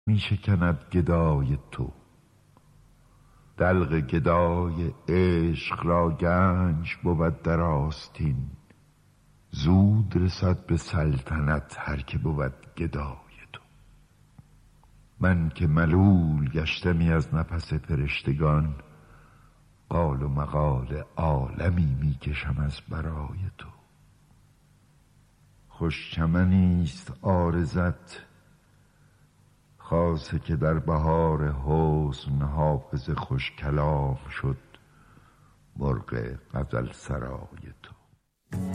می شکند گدای تو. دلق گدای عشق را گنج بود در آستین. زود رسد به سلطنت هر که بود گدای تو. من که ملول گشتمی از نفس فرشتگان، قال و مقال عالمی می کشم از برای تو. خوش چمنیست عارضت، خاصه که در بهار حسن حافظ خوش کلام شد مرغ غزل سرای تو.